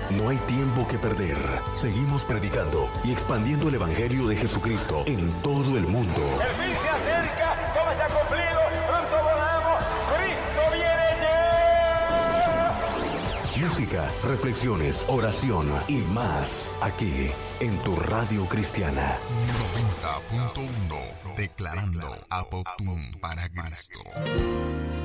No hay tiempo que perder. Seguimos predicando y expandiendo el Evangelio de Jesucristo en todo el mundo. El fin se acerca, todo está cumplido, pronto volamos, Cristo viene ya. Música, reflexiones, oración y más aquí en tu radio cristiana. 90.1 Declarando Apoptún para Cristo.